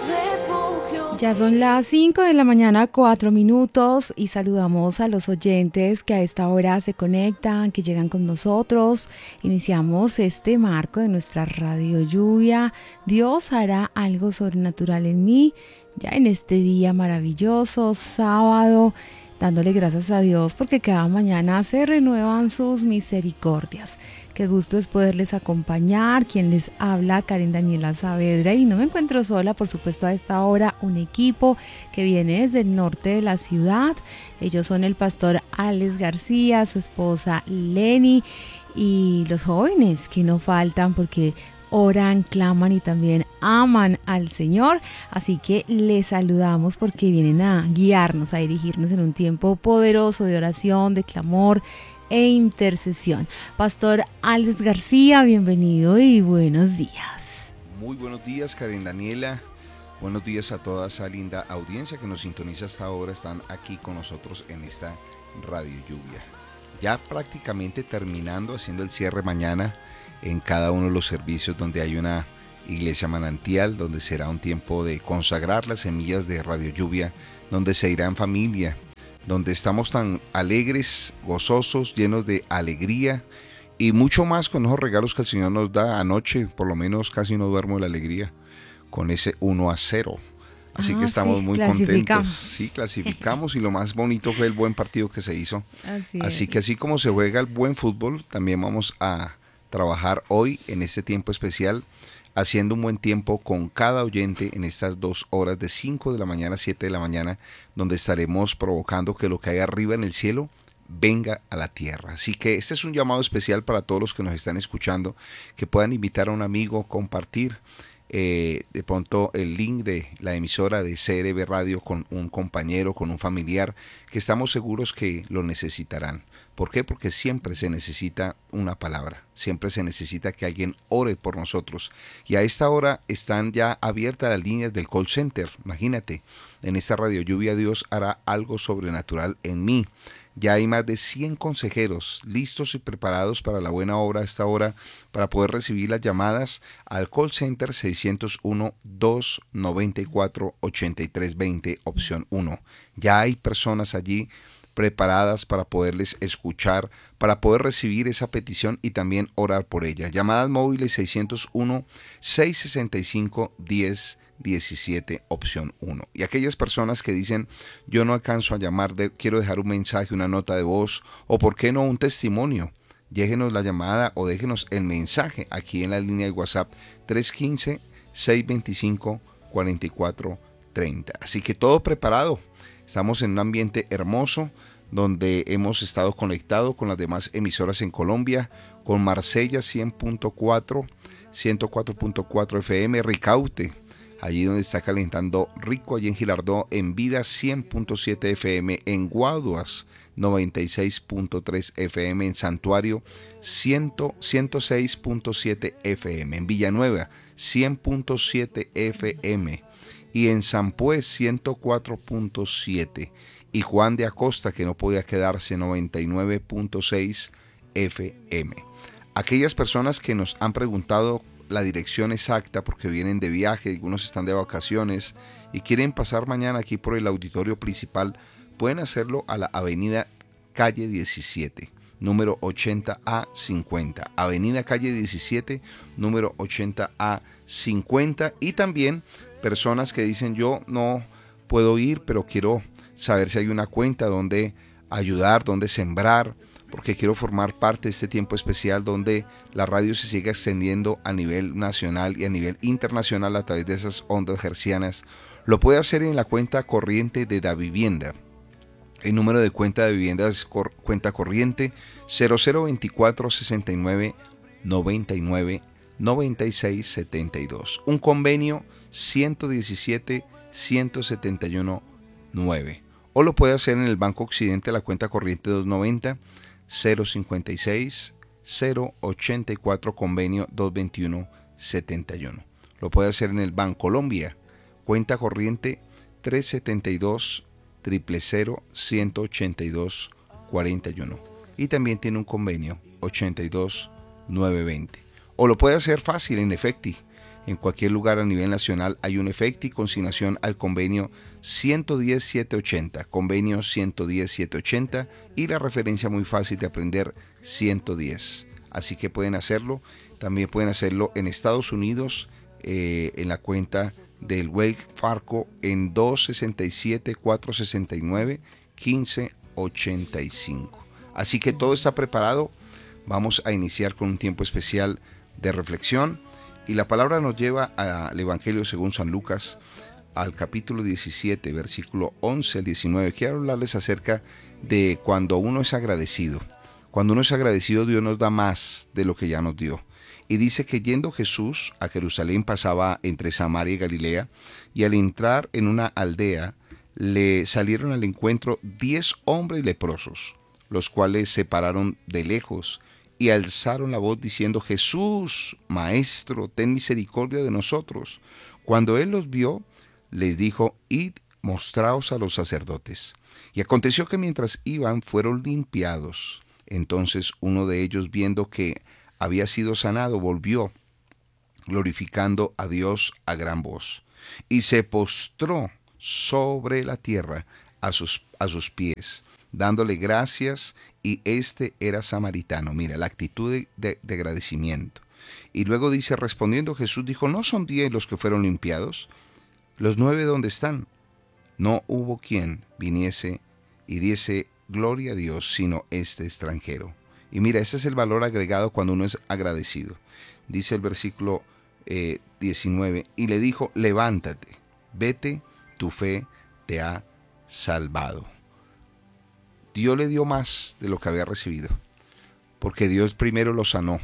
Ya son las 5 de la mañana, 4 minutos, y saludamos a los oyentes que a esta hora se conectan, que llegan con nosotros. Iniciamos este marco de nuestra Radio Lluvia. Dios hará algo sobrenatural en mí, ya en este día maravilloso, sábado, dándole gracias a Dios porque cada mañana se renuevan sus misericordias. Qué gusto es poderles acompañar. Quien les habla, Karen Daniela Saavedra, y no me encuentro sola, por supuesto, a esta hora un equipo que viene desde el norte de la ciudad. Ellos son el pastor Alex García, su esposa Lenny y los jóvenes que no faltan porque oran, claman y también aman al Señor. Así que les saludamos porque vienen a guiarnos, a dirigirnos en un tiempo poderoso de oración, de clamor e intercesión. Pastor Alex García, bienvenido y buenos días. Muy buenos días, Karen Daniela. Buenos días a toda esa linda audiencia que nos sintoniza hasta ahora. Están aquí con nosotros en esta Radio Lluvia. Ya prácticamente terminando, haciendo el cierre mañana en cada uno de los servicios donde hay una iglesia manantial, donde será un tiempo de consagrar las semillas de Radio Lluvia, donde se irá en familia, donde estamos tan alegres, gozosos, llenos de alegría y mucho más con esos regalos que el Señor nos da. Anoche, por lo menos, casi no duermo de la alegría con ese 1-0. Así que estamos muy contentos. Sí, clasificamos y lo más bonito fue el buen partido que se hizo. Así que así como se juega el buen fútbol, también vamos a trabajar hoy en este tiempo especial, haciendo un buen tiempo con cada oyente en estas 2 horas de 5 de la mañana a 7 de la mañana, donde estaremos provocando que lo que hay arriba en el cielo venga a la tierra. Así que este es un llamado especial para todos los que nos están escuchando, que puedan invitar a un amigo, compartir de pronto el link de la emisora de CRB Radio con un compañero, con un familiar, que estamos seguros que lo necesitarán. ¿Por qué? Porque siempre se necesita una palabra, siempre se necesita que alguien ore por nosotros. Y a esta hora están ya abiertas las líneas del call center. Imagínate, en esta Radio Lluvia Dios hará algo sobrenatural en mí. Ya hay más de 100 consejeros listos y preparados para la buena obra a esta hora, para poder recibir las llamadas al call center 601-294-8320, opción 1. Ya hay personas allí preparadas para poderles escuchar, para poder recibir esa petición y también orar por ella. Llamadas móviles 601-665-1017, opción 1. Y aquellas personas que dicen, yo no alcanzo a llamar, quiero dejar un mensaje, una nota de voz, o por qué no un testimonio, déjenos la llamada o déjenos el mensaje aquí en la línea de WhatsApp 315-625-4430. Así que todo preparado. Estamos en un ambiente hermoso donde hemos estado conectados con las demás emisoras en Colombia, con Marsella 100.4, 104.4 FM, Ricaute, allí donde está calentando rico, allí en Girardot, en Vida 100.7 FM, en Guaduas 96.3 FM, en Santuario 106.7 FM, en Villanueva 100.7 FM, y en San Pues 104.7, y Juan de Acosta, que no podía quedarse, 99.6 FM. Aquellas personas que nos han preguntado la dirección exacta porque vienen de viaje, algunos están de vacaciones y quieren pasar mañana aquí por el auditorio principal, pueden hacerlo a la avenida Calle 17, número 80A50, avenida Calle 17, número 80A50, y también personas que dicen, yo no puedo ir, pero quiero saber si hay una cuenta donde ayudar, donde sembrar, porque quiero formar parte de este tiempo especial donde la radio se siga extendiendo a nivel nacional y a nivel internacional a través de esas ondas hercianas. Lo puede hacer en la cuenta corriente de Davivienda. El número de cuenta de vivienda es cuenta corriente 0024 69 99 96 72. Un convenio 117 171 9. O lo puede hacer en el Banco Occidente, la cuenta corriente 290 056 084, convenio 221 71. Lo puede hacer en el Banco Colombia, cuenta corriente 372 000 182 41. Y también tiene un convenio 82 920. O lo puede hacer fácil en Efecti, en cualquier lugar a nivel nacional hay un efecto y consignación al convenio 110-780, convenio 110-780 y la referencia muy fácil de aprender 110. Así que pueden hacerlo. También pueden hacerlo en Estados Unidos en la cuenta del Wells Fargo en 267-469-1585. Así que todo está preparado. Vamos a iniciar con un tiempo especial de reflexión. Y la palabra nos lleva al Evangelio según San Lucas, al capítulo 17, versículo 11 al 19. Quiero hablarles acerca de cuando uno es agradecido. Cuando uno es agradecido, Dios nos da más de lo que ya nos dio. Y dice que yendo Jesús a Jerusalén pasaba entre Samaria y Galilea, y al entrar en una aldea, le salieron al encuentro 10 hombres leprosos, los cuales se pararon de lejos y alzaron la voz diciendo: Jesús, Maestro, ten misericordia de nosotros. Cuando él los vio, les dijo: id, mostraos a los sacerdotes. Y aconteció que mientras iban, fueron limpiados. Entonces uno de ellos, viendo que había sido sanado, volvió, glorificando a Dios a gran voz, y se postró sobre la tierra a sus pies, dándole gracias, y este era samaritano. Mira, la actitud de agradecimiento. Y luego dice, respondiendo Jesús, dijo: ¿no son 10 los que fueron limpiados? ¿Los 9 dónde están? No hubo quien viniese y diese gloria a Dios, sino este extranjero. Y mira, este es el valor agregado cuando uno es agradecido. Dice el versículo 19, y le dijo: levántate, vete, tu fe te ha salvado. Dios le dio más de lo que había recibido, porque Dios primero lo sanó.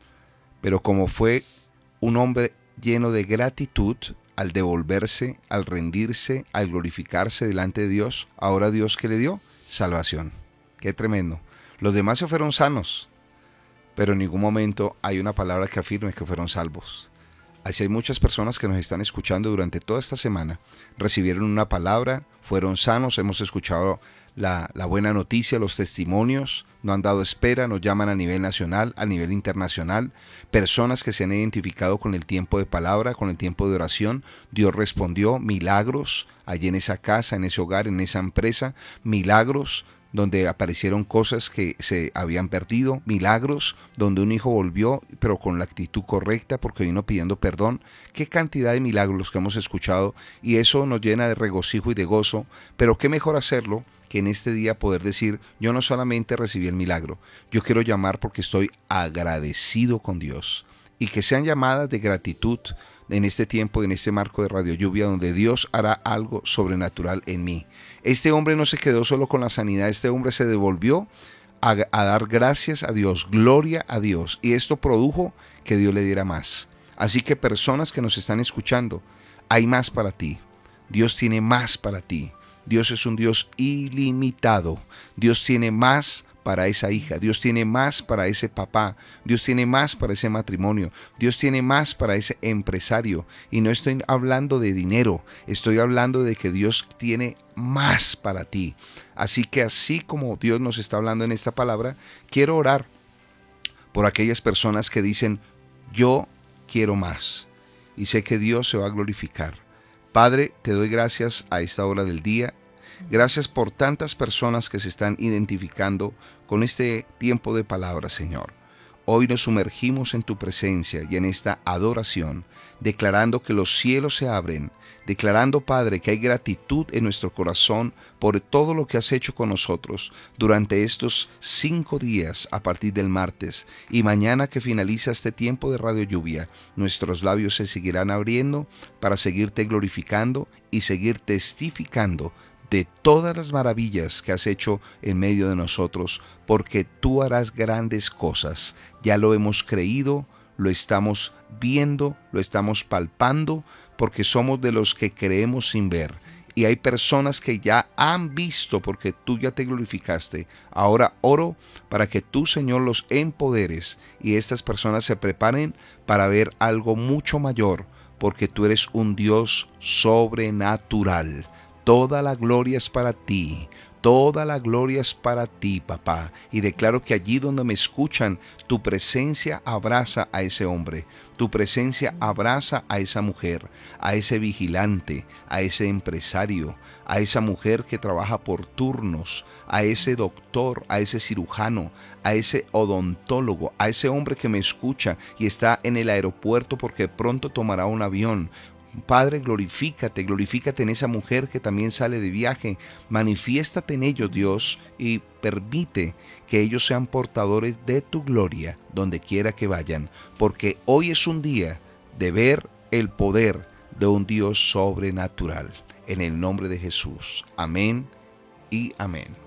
Pero como fue un hombre lleno de gratitud, al devolverse, al rendirse, al glorificarse delante de Dios, ahora Dios, ¿qué le dio? Salvación. Qué tremendo. Los demás se fueron sanos, pero en ningún momento hay una palabra que afirme que fueron salvos. Así hay muchas personas que nos están escuchando durante toda esta semana, recibieron una palabra, fueron sanos, hemos escuchado la buena noticia, los testimonios, no han dado espera, nos llaman a nivel nacional, a nivel internacional, personas que se han identificado con el tiempo de palabra, con el tiempo de oración. Dios respondió, milagros allí en esa casa, en ese hogar, en esa empresa, milagros donde aparecieron cosas que se habían perdido, milagros donde un hijo volvió, pero con la actitud correcta porque vino pidiendo perdón. Qué cantidad de milagros que hemos escuchado, y eso nos llena de regocijo y de gozo. Pero qué mejor hacerlo que en este día poder decir: yo no solamente recibí el milagro, yo quiero llamar porque estoy agradecido con Dios. Y que sean llamadas de gratitud en este tiempo, en este marco de Radio Lluvia, donde Dios hará algo sobrenatural en mí. Este hombre no se quedó solo con la sanidad, este hombre se devolvió a dar gracias a Dios, gloria a Dios, y esto produjo que Dios le diera más. Así que personas que nos están escuchando, hay más para ti. Dios tiene más para ti. Dios es un Dios ilimitado. Dios tiene más para esa hija, Dios tiene más para ese papá, Dios tiene más para ese matrimonio, Dios tiene más para ese empresario. Y no estoy hablando de dinero, estoy hablando de que Dios tiene más para ti. Así que así como Dios nos está hablando en esta palabra, quiero orar por aquellas personas que dicen: yo quiero más, y sé que Dios se va a glorificar. Padre, te doy gracias a esta hora del día. Gracias por tantas personas que se están identificando con este tiempo de palabra, Señor. Hoy nos sumergimos en tu presencia y en esta adoración, declarando que los cielos se abren, declarando, Padre, que hay gratitud en nuestro corazón por todo lo que has hecho con nosotros durante estos 5 días a partir del martes. Y mañana que finaliza este tiempo de Radio Lluvia, nuestros labios se seguirán abriendo para seguirte glorificando y seguir testificando de todas las maravillas que has hecho en medio de nosotros, porque tú harás grandes cosas. Ya lo hemos creído, lo estamos viendo, lo estamos palpando, porque somos de los que creemos sin ver. Y hay personas que ya han visto porque tú ya te glorificaste. Ahora oro para que tú, Señor, los empoderes y estas personas se preparen para ver algo mucho mayor, porque tú eres un Dios sobrenatural. Toda la gloria es para ti, Toda la gloria es para ti, papá. Y declaro que allí donde me escuchan, tu presencia abraza a ese hombre. Tu presencia abraza a esa mujer, a ese vigilante, a ese empresario, a esa mujer que trabaja por turnos, a ese doctor, a ese cirujano, a ese odontólogo, a ese hombre que me escucha y está en el aeropuerto porque pronto tomará un avión. Padre, glorifícate en esa mujer que también sale de viaje. Manifiéstate en ellos, Dios, y permite que ellos sean portadores de tu gloria donde quiera que vayan, porque hoy es un día de ver el poder de un Dios sobrenatural. En el nombre de Jesús. Amén y amén.